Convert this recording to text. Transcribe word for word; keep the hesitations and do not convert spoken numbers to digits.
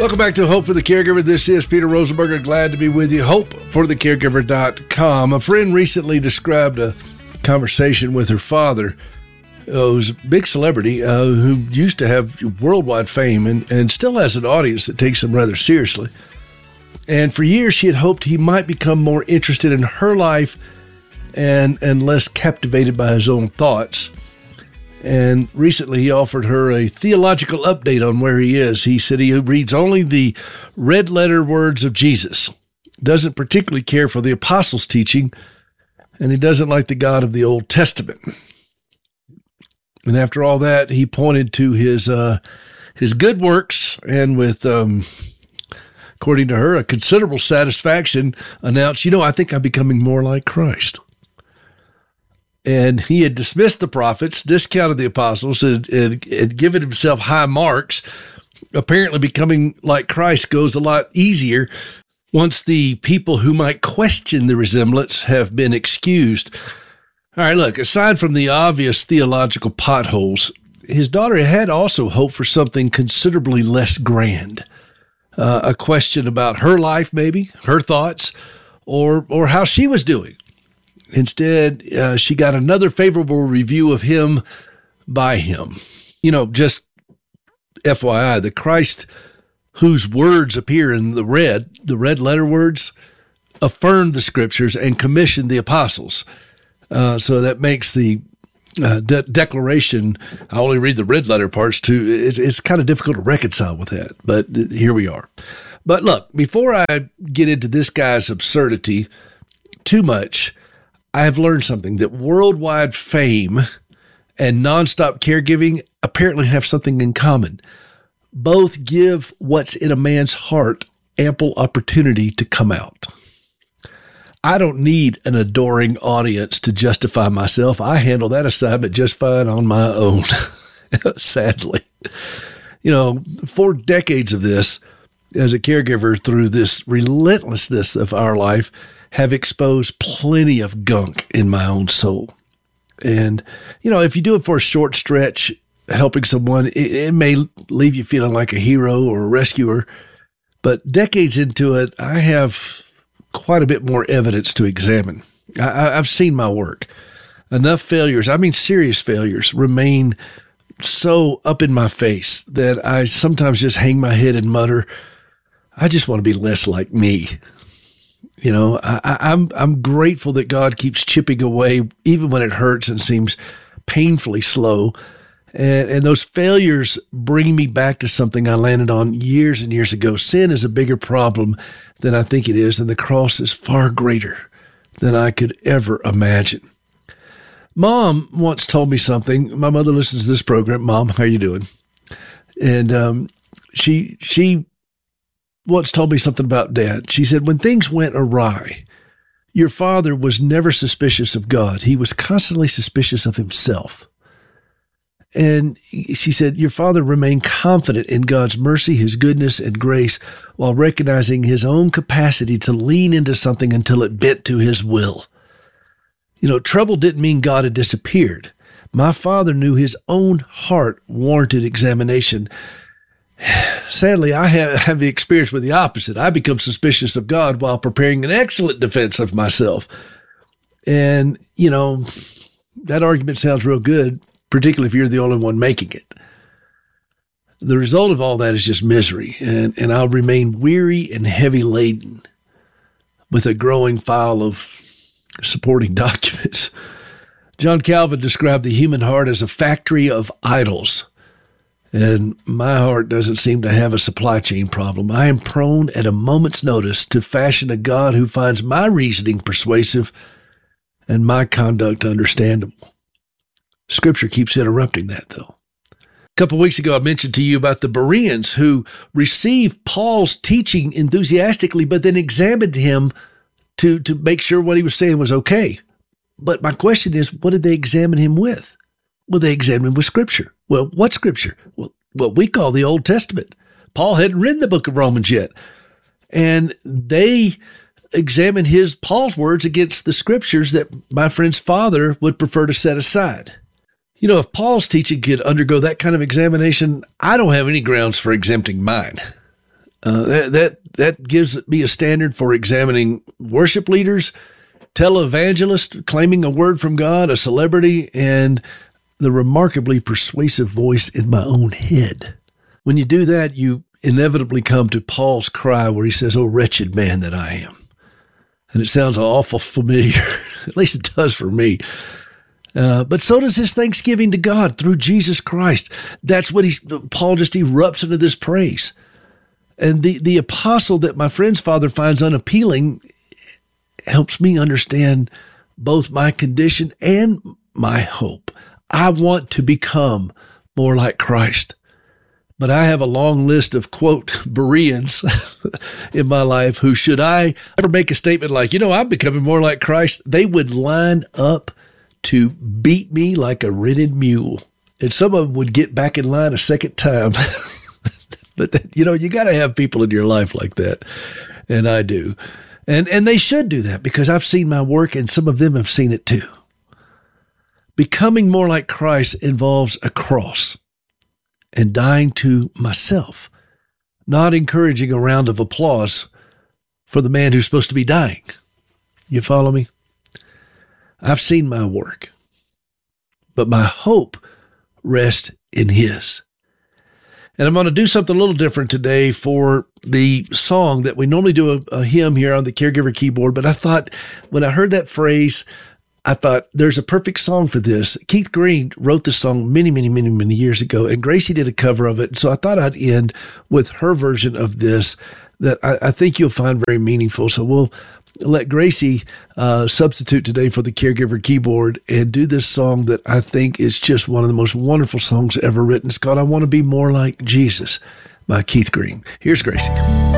Welcome back to Hope for the Caregiver. This is Peter Rosenberger. Glad to be with you. hope for the caregiver dot com. A friend recently described a conversation with her father, uh, who's a big celebrity, uh, who used to have worldwide fame and, and still has an audience that takes him rather seriously. And for years, she had hoped he might become more interested in her life and, and less captivated by his own thoughts. And recently he offered her a theological update on where he is. He said he reads only the red letter words of Jesus, doesn't particularly care for the apostles' teaching, and he doesn't like the God of the Old Testament. And after all that, he pointed to his uh, his good works and with, um, according to her, a considerable satisfaction, announced, you know, I think I'm becoming more like Christ. And he had dismissed the prophets, discounted the apostles, and, and, and given himself high marks. Apparently becoming like Christ goes a lot easier once the people who might question the resemblance have been excused. All right, look, aside from the obvious theological potholes, his daughter had also hoped for something considerably less grand. Uh, a question about her life, maybe, her thoughts, or or how she was doing. Instead, uh, she got another favorable review of him by him. You know, just F Y I, the Christ whose words appear in the red, the red letter words, affirmed the scriptures and commissioned the apostles. Uh, so that makes the uh, de- declaration, I only read the red letter parts too, it's, it's kind of difficult to reconcile with that, but here we are. But look, before I get into this guy's absurdity too much, I have learned something, that worldwide fame and nonstop caregiving apparently have something in common. Both give what's in a man's heart ample opportunity to come out. I don't need an adoring audience to justify myself. I handle that assignment just fine on my own, sadly. You know, four decades of this as a caregiver through this relentlessness of our life have exposed plenty of gunk in my own soul. And, you know, if you do it for a short stretch, helping someone, it, it may leave you feeling like a hero or a rescuer. But decades into it, I have quite a bit more evidence to examine. I, I've seen my work. Enough failures, I mean serious failures, remain so up in my face that I sometimes just hang my head and mutter, I just want to be less like me. You know, I, I'm I'm grateful that God keeps chipping away, even when it hurts and seems painfully slow. And, and those failures bring me back to something I landed on years and years ago. Sin is a bigger problem than I think it is, and the cross is far greater than I could ever imagine. Mom once told me something. My mother listens to this program. Mom, how you doing? And um, she she. once told me something about Dad. She said, when things went awry, your father was never suspicious of God. He was constantly suspicious of himself. And she said, your father remained confident in God's mercy, his goodness and grace, while recognizing his own capacity to lean into something until it bent to his will. You know, trouble didn't mean God had disappeared. My father knew his own heart warranted examination. Sadly, I have, have the experience with the opposite. I become suspicious of God while preparing an excellent defense of myself. And, you know, that argument sounds real good, particularly if you're the only one making it. The result of all that is just misery, and, and I'll remain weary and heavy laden with a growing file of supporting documents. John Calvin described the human heart as a factory of idols. And my heart doesn't seem to have a supply chain problem. I am prone at a moment's notice to fashion a God who finds my reasoning persuasive and my conduct understandable. Scripture keeps interrupting that, though. A couple of weeks ago, I mentioned to you about the Bereans who received Paul's teaching enthusiastically, but then examined him to, to make sure what he was saying was okay. But my question is, what did they examine him with? Well, they examined him with Scripture. Well, what Scripture? Well, what we call the Old Testament. Paul hadn't written the book of Romans yet. And they examined his, Paul's words against the Scriptures that my friend's father would prefer to set aside. You know, if Paul's teaching could undergo that kind of examination, I don't have any grounds for exempting mine. Uh, that, that that gives me a standard for examining worship leaders, televangelists claiming a word from God, a celebrity, and the remarkably persuasive voice in my own head. When you do that, you inevitably come to Paul's cry where he says, "Oh, wretched man that I am." And it sounds awful familiar. At least it does for me. Uh, but so does his thanksgiving to God through Jesus Christ. That's what he's, Paul just erupts into this praise. And the, the apostle that my friend's father finds unappealing helps me understand both my condition and my hope. I want to become more like Christ. But I have a long list of, quote, Bereans in my life who, should I ever make a statement like, you know, I'm becoming more like Christ, they would line up to beat me like a rented mule. And some of them would get back in line a second time. But, you know, you got to have people in your life like that. And I do. And, and they should do that because I've seen my work and some of them have seen it too. Becoming more like Christ involves a cross and dying to myself, not encouraging a round of applause for the man who's supposed to be dying. You follow me? I've seen my work, but my hope rests in his. And I'm going to do something a little different today for the song that we normally do a, a hymn here on the Caregiver keyboard. But I thought when I heard that phrase, I thought there's a perfect song for this. Keith Green wrote this song many, many, many, many years ago, and Gracie did a cover of it. So I thought I'd end with her version of this that I, I think you'll find very meaningful. So we'll let Gracie uh, substitute today for the Caregiver keyboard and do this song that I think is just one of the most wonderful songs ever written. It's called I Want to Be More Like Jesus by Keith Green. Here's Gracie.